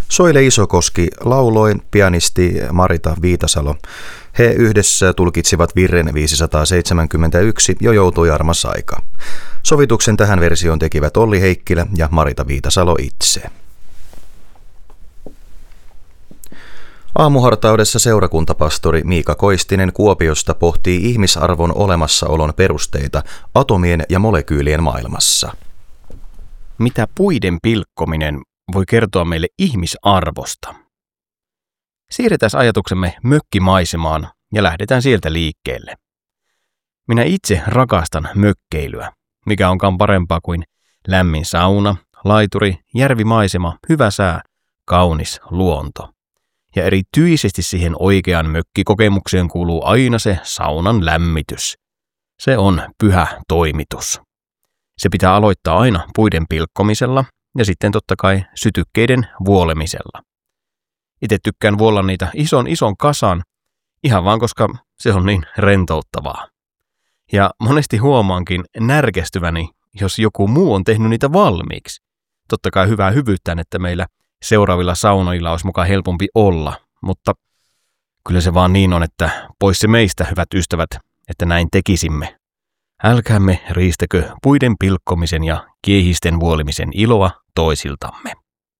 Soile Isokoski lauloi pianisti Marita Viitasalo. He yhdessä tulkitsivat virren 571 Jo joutui armas aika. Sovituksen tähän versioon tekivät Olli Heikkilä ja Marita Viitasalo itse. Aamuhartaudessa seurakuntapastori Miika Koistinen Kuopiosta pohtii ihmisarvon olemassaolon perusteita atomien ja molekyylien maailmassa. Mitä puiden pilkkominen voi kertoa meille ihmisarvosta? Siirretään ajatuksemme mökkimaisemaan ja lähdetään sieltä liikkeelle. Minä itse rakastan mökkeilyä, mikä onkaan parempaa kuin lämmin sauna, laituri, järvimaisema, hyvä sää, kaunis luonto. Ja erityisesti siihen oikeaan mökkikokemukseen kuuluu aina se saunan lämmitys. Se on pyhä toimitus. Se pitää aloittaa aina puiden pilkkomisella ja sitten totta kai sytykkeiden vuolemisella. Itse tykkään vuolla niitä ison kasan, ihan vaan koska se on niin rentouttavaa. Ja monesti huomaankin närkästyväni, jos joku muu on tehnyt niitä valmiiksi. Totta kai hyvää hyvyyttään, että meillä seuraavilla saunoilla olisi mukaan helpompi olla, mutta kyllä se vaan niin on, että pois se meistä, hyvät ystävät, että näin tekisimme. Älkäämme riistäkö puiden pilkkomisen ja kiehisten vuolimisen iloa toisiltamme.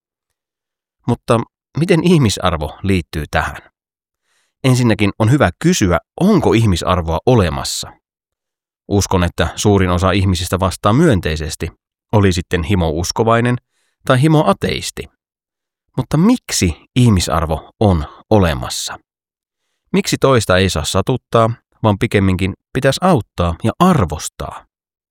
Mutta miten ihmisarvo liittyy tähän? Ensinnäkin on hyvä kysyä, onko ihmisarvoa olemassa. Uskon, että suurin osa ihmisistä vastaa myönteisesti, oli sitten himo-uskovainen tai himo-ateisti. Mutta miksi ihmisarvo on olemassa? Miksi toista ei saa satuttaa, vaan pikemminkin pitäisi auttaa ja arvostaa?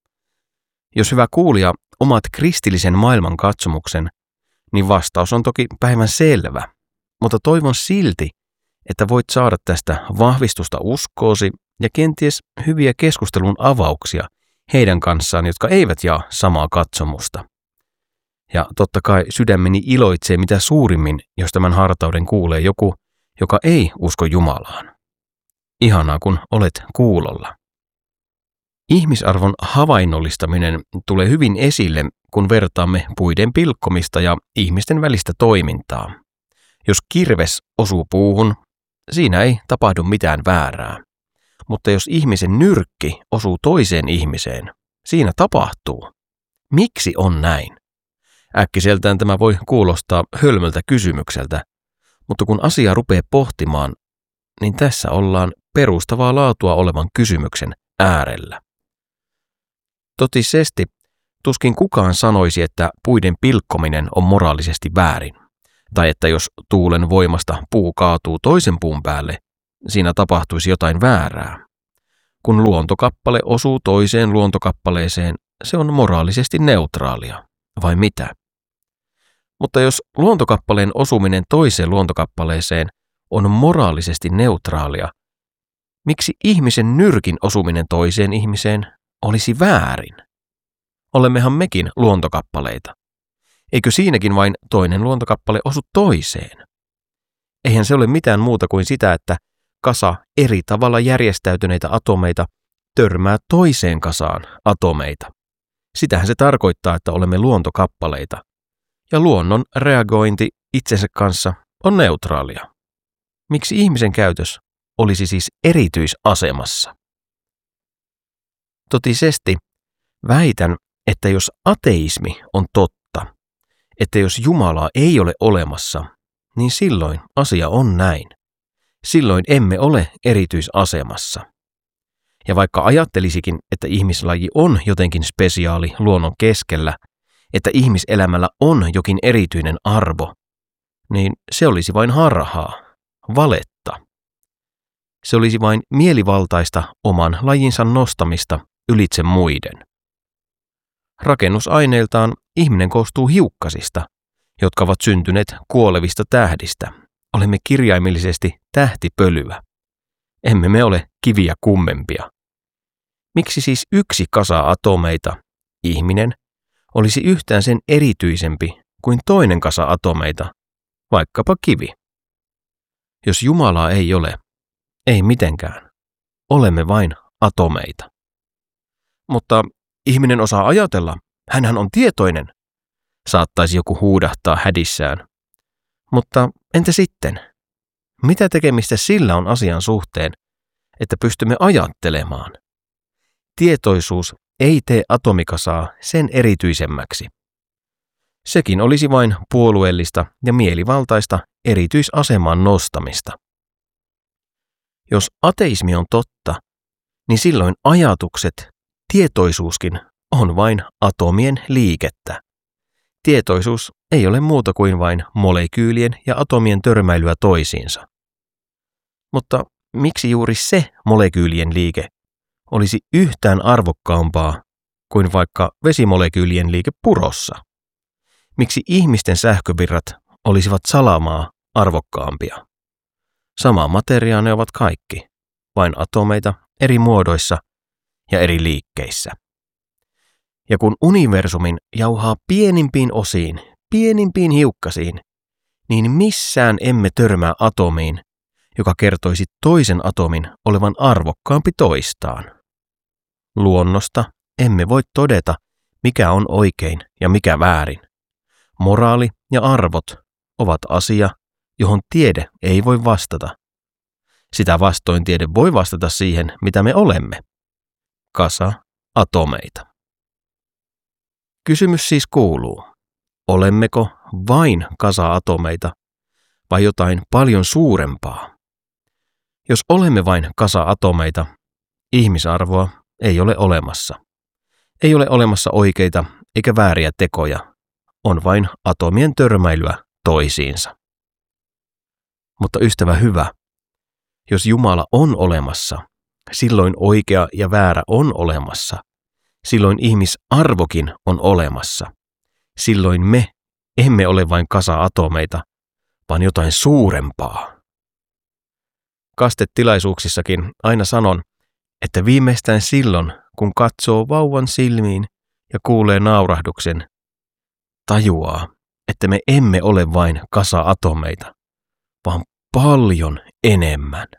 Jos hyvä kuulija omat kristillisen maailman katsomuksen, niin vastaus on toki päivän selvä, mutta toivon silti, että voit saada tästä vahvistusta uskoosi ja kenties hyviä keskustelun avauksia heidän kanssaan, jotka eivät jaa samaa katsomusta. Ja totta kai sydämeni iloitsee mitä suurimmin, jos tämän hartauden kuulee joku, joka ei usko Jumalaan. Ihanaa, kun olet kuulolla. Ihmisarvon havainnollistaminen tulee hyvin esille, kun vertaamme puiden pilkkomista ja ihmisten välistä toimintaa. Jos kirves osuu puuhun, siinä ei tapahdu mitään väärää. Mutta jos ihmisen nyrkki osuu toiseen ihmiseen, siinä tapahtuu. Miksi on näin? Äkkiseltään tämä voi kuulostaa hölmöltä kysymykseltä, mutta kun asiaa rupeaa pohtimaan, niin tässä ollaan perustavaa laatua olevan kysymyksen äärellä. Totisesti, tuskin kukaan sanoisi, että puiden pilkkominen on moraalisesti väärin, tai että jos tuulen voimasta puu kaatuu toisen puun päälle, siinä tapahtuisi jotain väärää. Kun luontokappale osuu toiseen luontokappaleeseen, se on moraalisesti neutraalia, vai mitä? Mutta jos luontokappaleen osuminen toiseen luontokappaleeseen on moraalisesti neutraalia, miksi ihmisen nyrkin osuminen toiseen ihmiseen olisi väärin? Olemmehan mekin luontokappaleita. Eikö siinäkin vain toinen luontokappale osu toiseen? Eihän se ole mitään muuta kuin sitä, että kasa eri tavalla järjestäytyneitä atomeita törmää toiseen kasaan atomeita. Sitähän se tarkoittaa, että olemme luontokappaleita. Ja luonnon reagointi itsensä kanssa on neutraalia. Miksi ihmisen käytös olisi siis erityisasemassa? Totisesti väitän, että jos ateismi on totta, että jos Jumalaa ei ole olemassa, niin silloin asia on näin. Silloin emme ole erityisasemassa. Ja vaikka ajattelisikin, että ihmislaji on jotenkin spesiaali luonnon keskellä, että ihmiselämällä on jokin erityinen arvo, niin se olisi vain harhaa, valetta. Se olisi vain mielivaltaista oman lajinsa nostamista ylitse muiden. Rakennusaineiltaan ihminen koostuu hiukkasista, jotka ovat syntyneet kuolevista tähdistä. Olemme kirjaimellisesti tähtipölyä. Emme me ole kiviä kummempia. Miksi siis yksi kasa atomeita, ihminen, olisi yhtään sen erityisempi kuin toinen kasa atomeita, vaikkapa kivi? Jos Jumalaa ei ole, ei mitenkään. Olemme vain atomeita. Mutta ihminen osaa ajatella, hänhän on tietoinen, saattaisi joku huudahtaa hädissään. Mutta entä sitten? Mitä tekemistä sillä on asian suhteen, että pystymme ajattelemaan? Tietoisuus ei tee atomikasaa sen erityisemmäksi. Sekin olisi vain puolueellista ja mielivaltaista erityisaseman nostamista. Jos ateismi on totta, niin silloin ajatukset, tietoisuuskin on vain atomien liikettä. Tietoisuus ei ole muuta kuin vain molekyylien ja atomien törmäilyä toisiinsa. Mutta miksi juuri se molekyylien liike olisi yhtään arvokkaampaa kuin vaikka vesimolekyylien liike purossa? Miksi ihmisten sähkövirrat olisivat salamaa arvokkaampia? Samaa materiaa ne ovat kaikki, vain atomeita eri muodoissa ja eri liikkeissä. Ja kun universumin jauhaa pienimpiin osiin, pienimpiin hiukkasiin, niin missään emme törmää atomiin, joka kertoisi toisen atomin olevan arvokkaampi toistaan. Luonnosta emme voi todeta, mikä on oikein ja mikä väärin. Moraali ja arvot ovat asia, johon tiede ei voi vastata. Sitä vastoin tiede voi vastata siihen, mitä me olemme. Kasa atomeita. Kysymys siis kuuluu, olemmeko vain kasa atomeita vai jotain paljon suurempaa? Jos olemme vain kasa atomeita, ihmisarvoa ei ole olemassa. Ei ole olemassa oikeita eikä vääriä tekoja, on vain atomien törmäilyä toisiinsa. Mutta ystävä hyvä, jos Jumala on olemassa, silloin oikea ja väärä on olemassa. Silloin ihmisarvokin on olemassa. Silloin me emme ole vain kasa atomeita, vaan jotain suurempaa. Kastetilaisuuksissakin aina sanon, että viimeistään silloin, kun katsoo vauvan silmiin ja kuulee naurahduksen, tajuaa, että me emme ole vain kasa atomeita, vaan paljon enemmän.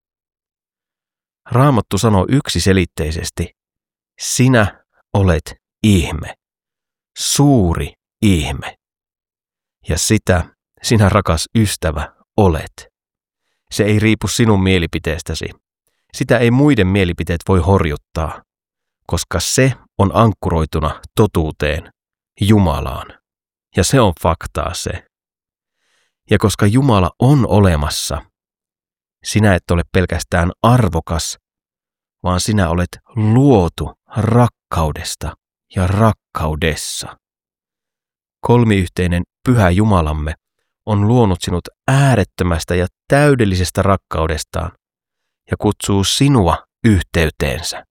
Raamattu sanoo yksiselitteisesti, sinä olet ihme, suuri ihme. Ja sitä sinä, rakas ystävä, olet. Se ei riipu sinun mielipiteestäsi. Sitä ei muiden mielipiteet voi horjuttaa, koska se on ankkuroituna totuuteen, Jumalaan. Ja se on faktaa se. Ja koska Jumala on olemassa, sinä et ole pelkästään arvokas, vaan sinä olet luotu rakkaudesta ja rakkaudessa. Kolmiyhteinen pyhä Jumalamme on luonut sinut äärettömästä ja täydellisestä rakkaudestaan ja kutsuu sinua yhteyteensä.